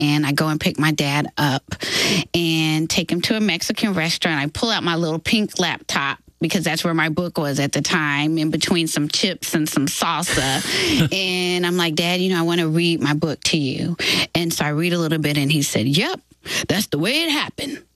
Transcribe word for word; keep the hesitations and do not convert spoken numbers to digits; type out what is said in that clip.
and I go and pick my dad up and take him to a Mexican restaurant. I pull out my little pink laptop because that's where my book was at the time, in between some chips and some salsa. And I'm like, Dad, you know, I want to read my book to you. And so I read a little bit, and he said, yep, that's the way it happened.